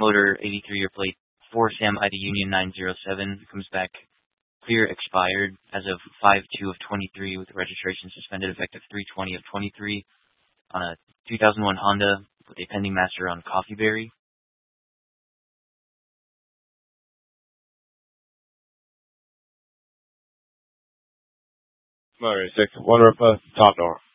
Motor 83-year plate 4 Sam ID Union 907 comes back clear expired as of 5/2 of 23 with registration suspended effective 3/20 of 23 on a 2001 Honda with a pending master on Coffeeberry. Motor 86, one roof, top door.